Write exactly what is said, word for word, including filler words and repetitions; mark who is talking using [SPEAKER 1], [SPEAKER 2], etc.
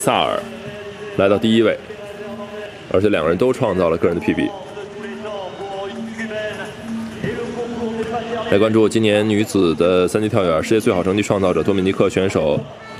[SPEAKER 1] 萨尔来到第一位，而且两个人都创造了个人的 P B。来关注今年女子的三级跳远世界最好成绩创造者多米尼克选手